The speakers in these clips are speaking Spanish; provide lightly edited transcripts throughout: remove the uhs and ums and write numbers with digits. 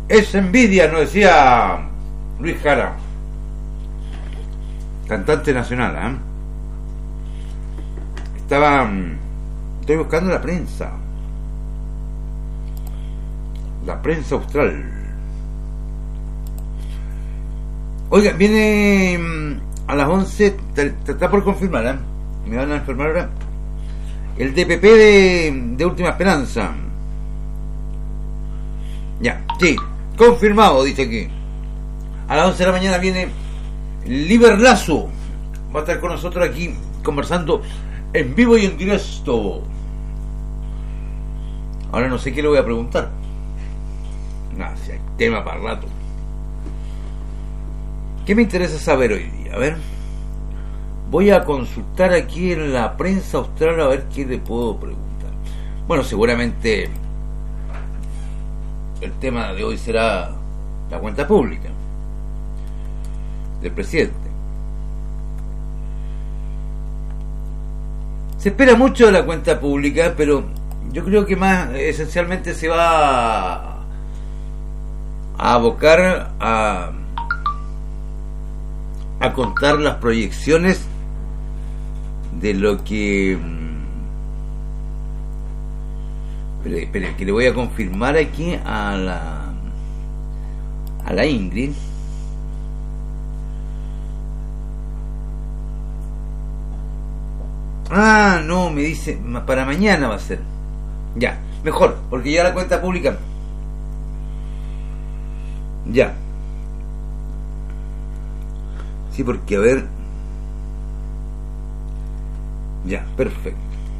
Es envidia, nos decía Luis Jara, cantante nacional, ¿eh? Estoy buscando la prensa austral. Oiga, viene a las 11, está por confirmar, ¿eh? Me van a informar ahora. El DPP de Última Esperanza. Ya, sí, confirmado, dice aquí. A las 11 de la mañana viene Liber Lazo. Va a estar con nosotros aquí conversando en vivo y en directo. Ahora no sé qué le voy a preguntar. Nada, si hay tema para rato. ¿Qué me interesa saber hoy día? A ver. Voy a consultar aquí en la prensa austral a ver qué le puedo preguntar. Bueno, seguramente el tema de hoy será la cuenta pública del presidente. Se espera mucho de la cuenta pública, pero yo creo que más esencialmente se va a abocar a contar las proyecciones de lo que espere, que le voy a confirmar aquí a la Ingrid. Ah, no, me dice para mañana va a ser. Ya, mejor, porque ya la cuenta pública. Ya. Sí, porque a ver. Ya, perfecto.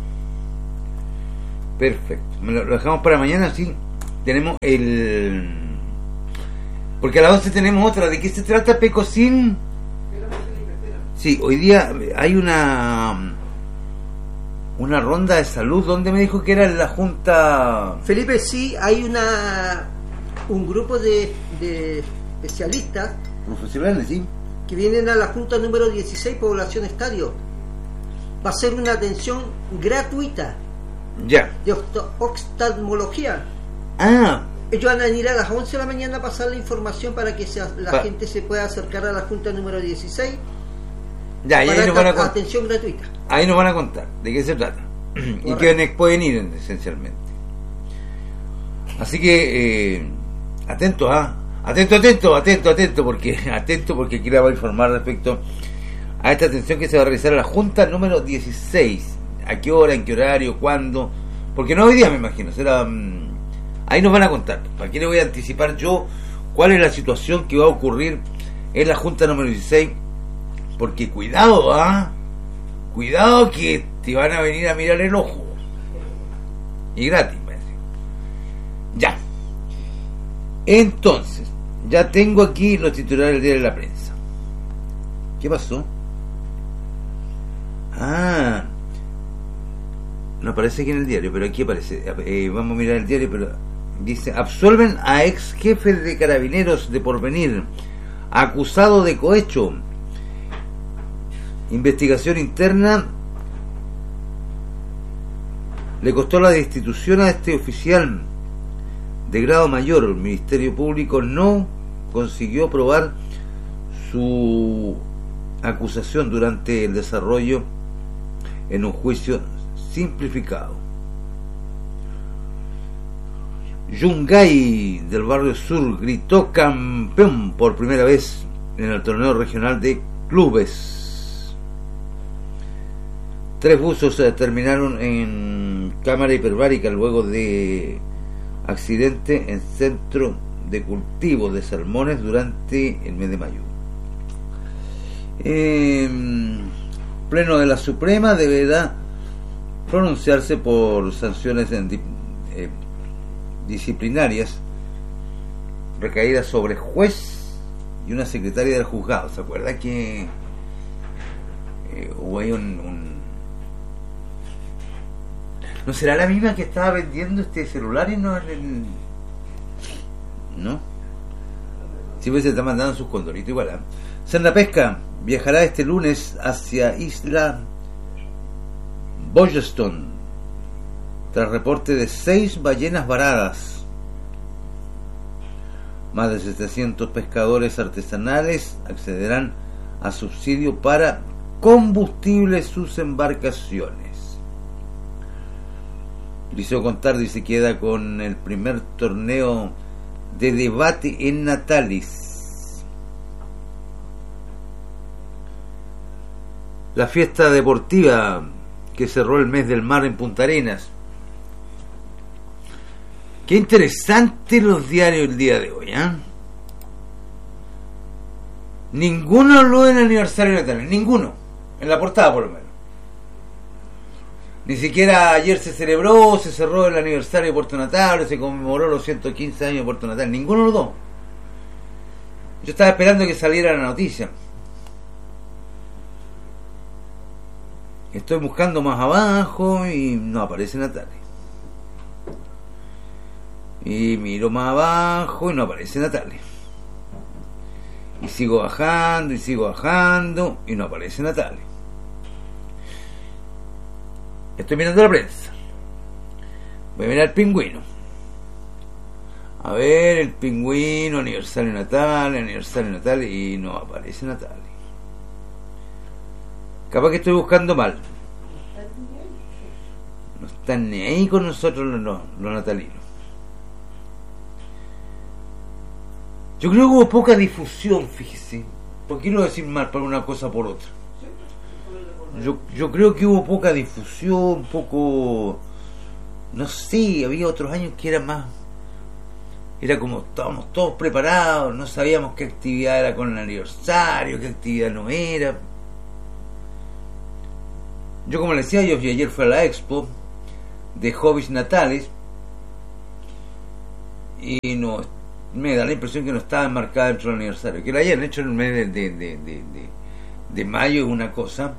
Perfecto. Lo dejamos para mañana, sí. Tenemos el... Porque a las 11 tenemos otra. ¿De qué se trata, Pecosín? Sí, hoy día hay una ronda de salud. ¿Dónde me dijo que era la Junta? Felipe, sí, hay un grupo de especialistas Profesionales, sí. que vienen a la Junta número 16, Población Estadio. Va a ser una atención gratuita. Ya. De oftalmología. Ah. Ellos van a venir a las 11 de la mañana a pasar la información para que la gente se pueda acercar a la Junta número 16. Ya, y ahí nos van a contar. Atención gratuita. Ahí nos van a contar de qué se trata. Correcto. Y que pueden ir esencialmente. Así que atento, atento, porque aquí le voy a informar respecto a esta atención que se va a realizar a la Junta número 16. ¿A qué hora, en qué horario, cuándo? Porque no hoy día, me imagino, será... ahí nos van a contar. ¿Para qué le voy a anticipar yo cuál es la situación que va a ocurrir en la Junta número 16? Porque cuidado, cuidado que te van a venir a mirar el ojo. Y gratis, parece. Ya. Entonces, ya tengo aquí los titulares del diario de la prensa. ¿Qué pasó? No aparece aquí en el diario, pero aquí aparece. Vamos a mirar el diario, pero dice: absuelven a ex jefe de carabineros de Porvenir, acusado de cohecho. Investigación interna le costó la destitución a este oficial de grado mayor. El Ministerio Público no consiguió probar su acusación durante el desarrollo en un juicio simplificado. Yungay del Barrio Sur gritó campeón por primera vez en el torneo regional de clubes. 3 buzos terminaron en cámara hiperbárica luego de accidente en centro de cultivo de salmones durante el mes de mayo. Pleno de la Suprema deberá pronunciarse por sanciones disciplinarias recaídas sobre juez y una secretaria del juzgado. ¿Se acuerda que hubo ahí ¿No será la misma que estaba vendiendo este celular y no ¿no? Sí, pues se está mandando sus condoritos igual. Senda Pesca viajará este lunes hacia Isla Boyeston tras reporte de 6 ballenas varadas. Más de 700 pescadores artesanales accederán a subsidio para combustible sus embarcaciones. Liceo Contardi se queda con el primer torneo de debate en Natalis. La fiesta deportiva que cerró el mes del mar en Punta Arenas. Qué interesante los diarios el día de hoy, ¿eh? Ninguno habló del aniversario de Natalis, ninguno, en la portada por lo menos. Ni siquiera ayer se cerró el aniversario de Puerto Natales, se conmemoró los 115 años de Puerto Natales, ninguno de los dos. Yo estaba esperando que saliera la noticia. Estoy buscando más abajo y no aparece Natales. Y miro más abajo y no aparece Natales. Y sigo bajando y no aparece Natales. Estoy mirando la prensa. Voy a mirar el Pingüino. A ver, el Pingüino, aniversario Natales, y no aparece Natales. Capaz que estoy buscando mal. No están ni ahí con nosotros los natalinos. Yo creo que hubo poca difusión, fíjese. ¿Por qué no decir mal para una cosa por otra? Yo creo que hubo poca difusión, poco... No sé, había otros años que era más... Era como estábamos todos preparados, no sabíamos qué actividad era con el aniversario, qué actividad no era. Yo, como les decía, yo ayer fui a la expo de hobbies natales y no... Me da la impresión que no estaba enmarcada dentro del aniversario. Que lo hayan hecho en el mes de mayo es una cosa,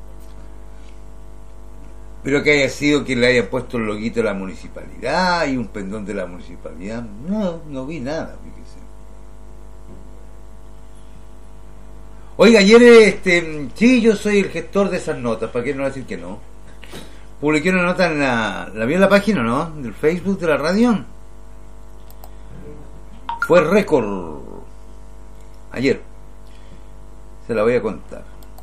pero que haya sido que le haya puesto el loguito de la municipalidad y un pendón de la municipalidad, no vi nada, fíjese. Oiga, ayer sí, yo soy el gestor de esas notas, ¿para qué no decir que no? Publiqué una nota en la vio en la página, ¿no? Del Facebook de la radio. Fue récord ayer. Se la voy a contar.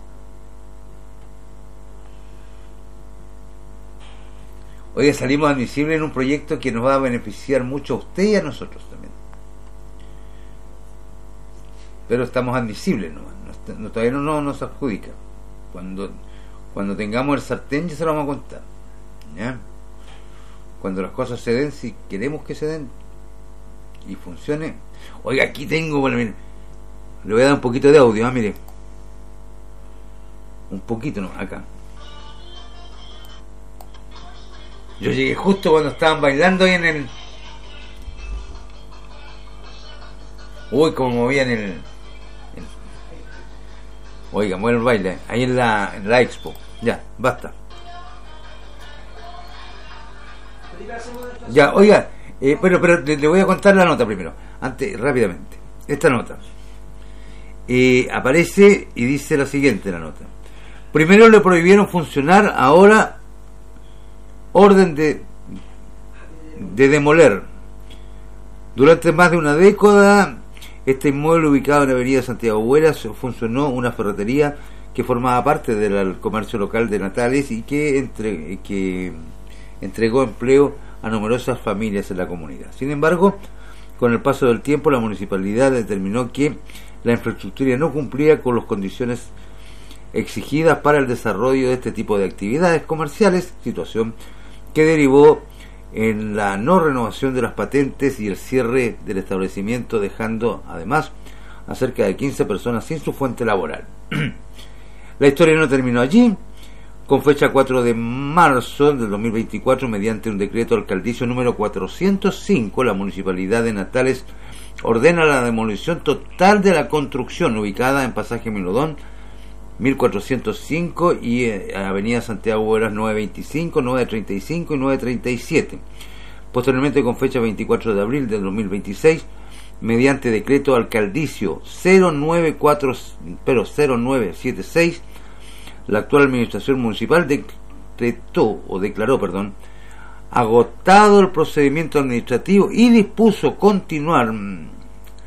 Hoy salimos admisibles en un proyecto que nos va a beneficiar mucho a usted y a nosotros también. Pero estamos admisibles, no todavía no nos adjudica. Cuando tengamos el sartén ya se lo vamos a contar, ¿ya? Cuando las cosas se den, si queremos que se den y funcione. Oiga, aquí tengo, bueno, mire, le voy a dar un poquito de audio, mire, un poquito, no, acá. Yo llegué justo cuando estaban bailando ahí en el... Uy, como movían Oiga, mueve el baile, ahí en la expo. Ya, basta. Ya, oiga, pero le voy a contar la nota primero. Antes, rápidamente. Esta nota aparece y dice lo siguiente la nota. Primero le prohibieron funcionar, ahora orden de demoler. Durante más de una década, este inmueble ubicado en la avenida Santiago Hueras funcionó una ferretería que formaba parte del comercio local de Natales y que entregó empleo a numerosas familias en la comunidad. Sin embargo, con el paso del tiempo, la municipalidad determinó que la infraestructura no cumplía con las condiciones exigidas para el desarrollo de este tipo de actividades comerciales, situación que derivó en la no renovación de las patentes y el cierre del establecimiento, dejando además a cerca de 15 personas sin su fuente laboral. La historia no terminó allí. Con fecha 4 de marzo del 2024, mediante un decreto alcaldicio número 405, la Municipalidad de Natales ordena la demolición total de la construcción ubicada en Pasaje Milodón 1405 y Avenida Santiago Hueras 925, 935 y 937. Posteriormente, con fecha 24 de abril del 2026, mediante decreto alcaldicio 0976, la actual administración municipal declaró agotado el procedimiento administrativo y dispuso continuar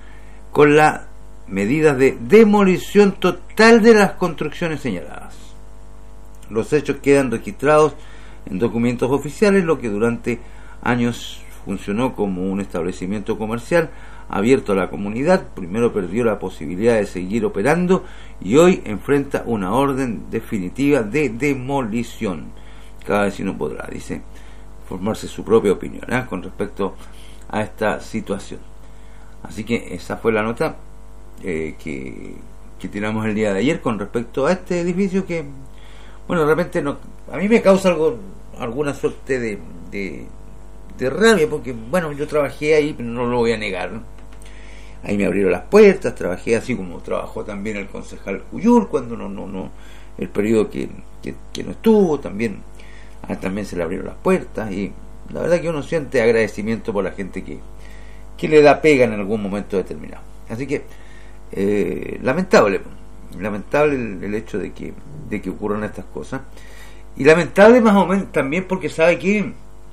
con las medidas de demolición total de las construcciones señaladas. Los hechos quedan registrados en documentos oficiales, lo que durante años funcionó como un establecimiento comercial abierto a la comunidad. Primero perdió la posibilidad de seguir operando y hoy enfrenta una orden definitiva de demolición. Cada vecino podrá, dice, formarse su propia opinión con respecto a esta situación. Así que esa fue la nota que tiramos el día de ayer con respecto a este edificio que, bueno, de repente a mí me causa alguna suerte de rabia, porque, bueno, yo trabajé ahí, pero no lo voy a negar, ¿no? Ahí me abrieron las puertas, trabajé así como trabajó también el concejal Cuyul cuando el periodo que no estuvo, también se le abrieron las puertas, y la verdad que uno siente agradecimiento por la gente que le da pega en algún momento determinado. Así que lamentable el hecho de que ocurran estas cosas, y lamentable más o menos también porque sabe que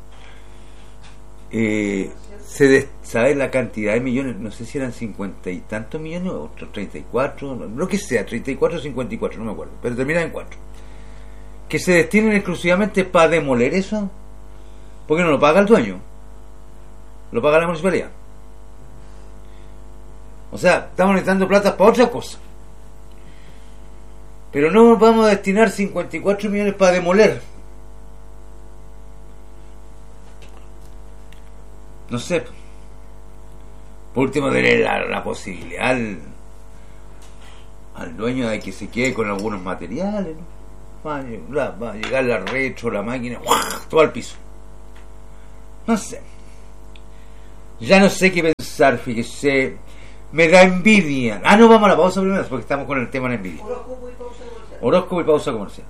sabe la cantidad de millones, no sé si eran 50 y tantos millones o 34, lo que sea, 34 o 54, no me acuerdo, pero termina en 4, que se destinen exclusivamente para demoler eso, porque no lo paga el dueño, lo paga la municipalidad. O sea, estamos necesitando plata para otra cosa, pero no vamos a destinar 54 millones para demoler. No sé, por último tener la posibilidad al dueño de que se quede con algunos materiales, ¿no? Va a llegar la retro, la máquina, todo al piso. No sé, ya no sé qué pensar, fíjese, me da envidia. No, vamos a la pausa primero porque estamos con el tema de la envidia. Horóscopo y pausa comercial.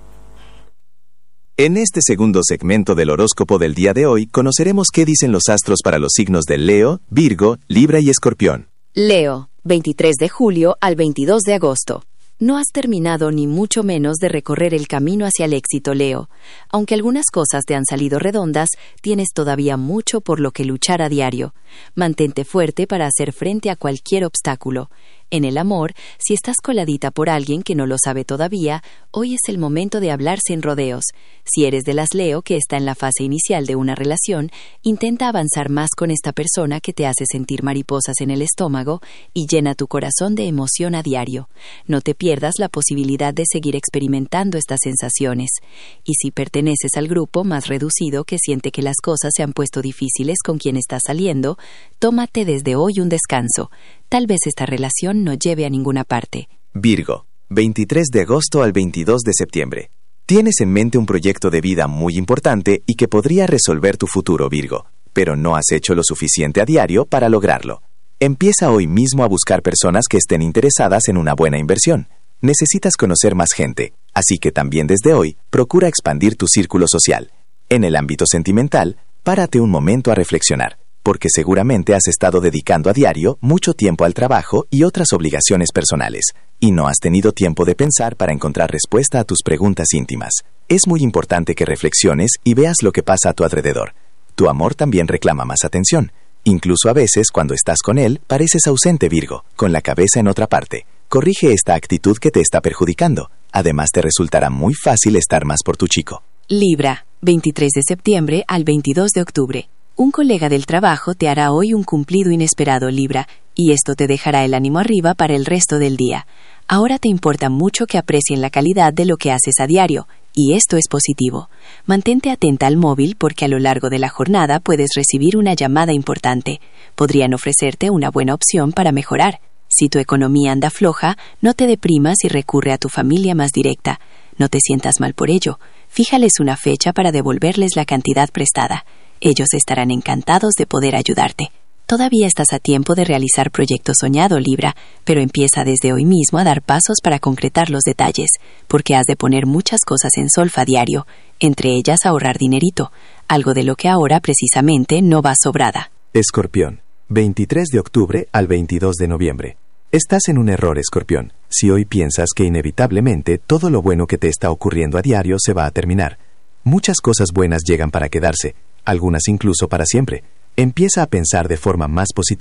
En este segundo segmento del horóscopo del día de hoy, conoceremos qué dicen los astros para los signos de Leo, Virgo, Libra y Escorpión. Leo, 23 de julio al 22 de agosto. No has terminado ni mucho menos de recorrer el camino hacia el éxito, Leo. Aunque algunas cosas te han salido redondas, tienes todavía mucho por lo que luchar a diario. Mantente fuerte para hacer frente a cualquier obstáculo. En el amor, si estás coladita por alguien que no lo sabe todavía, hoy es el momento de hablar sin rodeos. Si eres de las Leo que está en la fase inicial de una relación, intenta avanzar más con esta persona que te hace sentir mariposas en el estómago y llena tu corazón de emoción a diario. No te pierdas la posibilidad de seguir experimentando estas sensaciones. Y si perteneces al grupo más reducido que siente que las cosas se han puesto difíciles con quien estás saliendo, tómate desde hoy un descanso. Tal vez esta relación no lleve a ninguna parte. Virgo, 23 de agosto al 22 de septiembre. Tienes en mente un proyecto de vida muy importante y que podría resolver tu futuro, Virgo, pero no has hecho lo suficiente a diario para lograrlo. Empieza hoy mismo a buscar personas que estén interesadas en una buena inversión. Necesitas conocer más gente, así que también desde hoy procura expandir tu círculo social. En el ámbito sentimental, párate un momento a reflexionar, porque seguramente has estado dedicando a diario mucho tiempo al trabajo y otras obligaciones personales, y no has tenido tiempo de pensar para encontrar respuesta a tus preguntas íntimas. Es muy importante que reflexiones y veas lo que pasa a tu alrededor. Tu amor también reclama más atención. Incluso a veces, cuando estás con él, pareces ausente, Virgo, con la cabeza en otra parte. Corrige esta actitud que te está perjudicando. Además, te resultará muy fácil estar más por tu chico. Libra, 23 de septiembre al 22 de octubre. Un colega del trabajo te hará hoy un cumplido inesperado, Libra, y esto te dejará el ánimo arriba para el resto del día. Ahora te importa mucho que aprecien la calidad de lo que haces a diario, y esto es positivo. Mantente atenta al móvil porque a lo largo de la jornada puedes recibir una llamada importante. Podrían ofrecerte una buena opción para mejorar. Si tu economía anda floja, no te deprimas y recurre a tu familia más directa. No te sientas mal por ello. Fíjales una fecha para devolverles la cantidad prestada. Ellos estarán encantados de poder ayudarte. Todavía estás a tiempo de realizar proyectos soñado, Libra, pero empieza desde hoy mismo a dar pasos para concretar los detalles, porque has de poner muchas cosas en solfa diario, entre ellas ahorrar dinerito, algo de lo que ahora precisamente no va sobrada. Escorpión, 23 de octubre al 22 de noviembre. Estás en un error, Escorpión, si hoy piensas que inevitablemente todo lo bueno que te está ocurriendo a diario se va a terminar. Muchas cosas buenas llegan para quedarse, algunas incluso para siempre. Empieza a pensar de forma más positiva.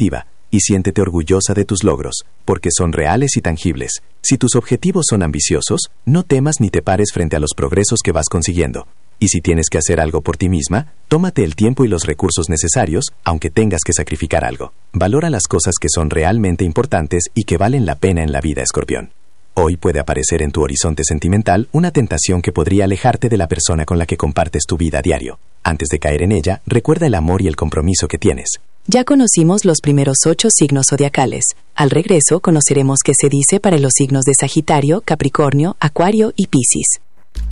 Y siéntete orgullosa de tus logros, porque son reales y tangibles. Si tus objetivos son ambiciosos, no temas ni te pares frente a los progresos que vas consiguiendo. Y si tienes que hacer algo por ti misma, tómate el tiempo y los recursos necesarios, aunque tengas que sacrificar algo. Valora las cosas que son realmente importantes y que valen la pena en la vida, Escorpión. Hoy puede aparecer en tu horizonte sentimental una tentación que podría alejarte de la persona con la que compartes tu vida a diario. Antes de caer en ella, recuerda el amor y el compromiso que tienes. Ya conocimos los primeros 8 signos zodiacales. Al regreso, conoceremos qué se dice para los signos de Sagitario, Capricornio, Acuario y Piscis.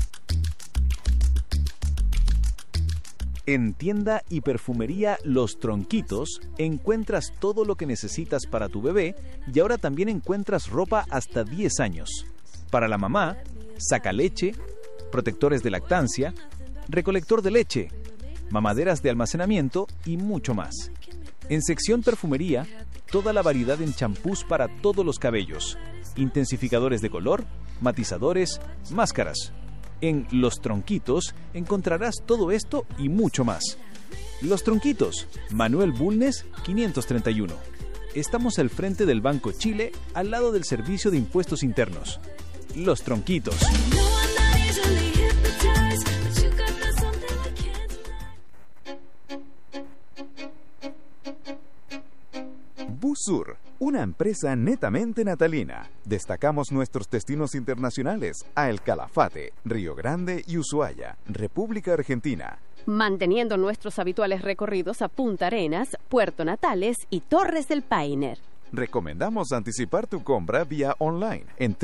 En tienda y perfumería Los Tronquitos encuentras todo lo que necesitas para tu bebé y ahora también encuentras ropa hasta 10 años. Para la mamá, sacaleche, protectores de lactancia, recolector de leche, mamaderas de almacenamiento y mucho más. En sección perfumería, toda la variedad en champús para todos los cabellos, intensificadores de color, matizadores, máscaras. En Los Tronquitos encontrarás todo esto y mucho más. Los Tronquitos, Manuel Bulnes, 531. Estamos al frente del Banco Chile, al lado del Servicio de Impuestos Internos. Los Tronquitos. Bussur, una empresa netamente natalina. Destacamos nuestros destinos internacionales a El Calafate, Río Grande y Ushuaia, República Argentina. Manteniendo nuestros habituales recorridos a Punta Arenas, Puerto Natales y Torres del Paine. Recomendamos anticipar tu compra vía online en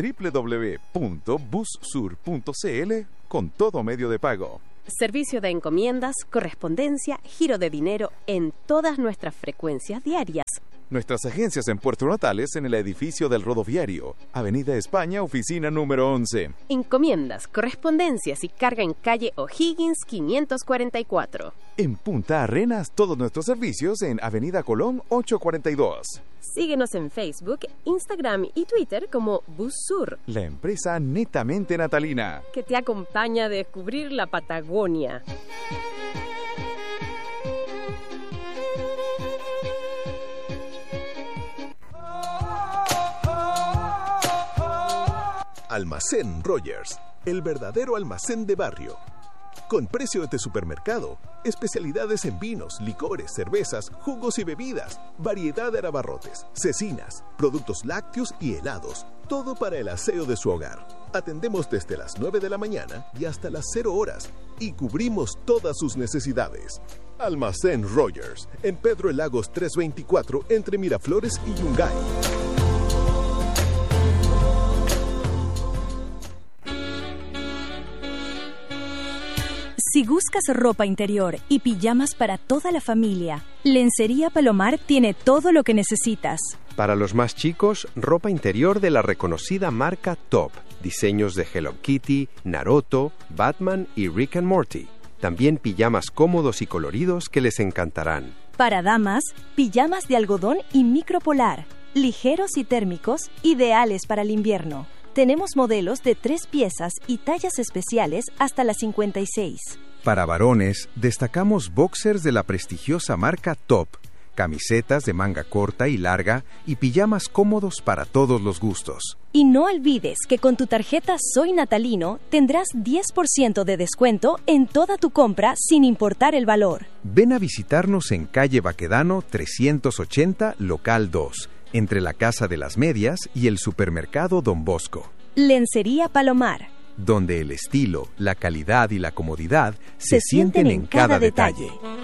www.bussur.cl con todo medio de pago. Servicio de encomiendas, correspondencia, giro de dinero en todas nuestras frecuencias diarias. Nuestras agencias en Puerto Natales en el edificio del Rodoviario, Avenida España, oficina número 11. Encomiendas, correspondencias y carga en calle O'Higgins 544. En Punta Arenas, todos nuestros servicios en Avenida Colón 842. Síguenos en Facebook, Instagram y Twitter como Bussur, la empresa netamente natalina que te acompaña a descubrir la Patagonia. Almacén Rogers, el verdadero almacén de barrio. Con precios de supermercado, especialidades en vinos, licores, cervezas, jugos y bebidas, variedad de abarrotes, cecinas, productos lácteos y helados, todo para el aseo de su hogar. Atendemos desde las 9 de la mañana y hasta las 0 horas y cubrimos todas sus necesidades. Almacén Rogers, en Pedro el Lagos 324, entre Miraflores y Yungay. Si buscas ropa interior y pijamas para toda la familia, Lencería Palomar tiene todo lo que necesitas. Para los más chicos, ropa interior de la reconocida marca Top. Diseños de Hello Kitty, Naruto, Batman y Rick and Morty. También pijamas cómodos y coloridos que les encantarán. Para damas, pijamas de algodón y micropolar, ligeros y térmicos, ideales para el invierno. Tenemos modelos de 3 piezas y tallas especiales hasta las 56. Para varones, destacamos boxers de la prestigiosa marca Top, camisetas de manga corta y larga y pijamas cómodos para todos los gustos. Y no olvides que con tu tarjeta Soy Natalino tendrás 10% de descuento en toda tu compra sin importar el valor. Ven a visitarnos en calle Baquedano 380, local 2. Entre la Casa de las Medias y el supermercado Don Bosco. Lencería Palomar, donde el estilo, la calidad y la comodidad se sienten en cada detalle.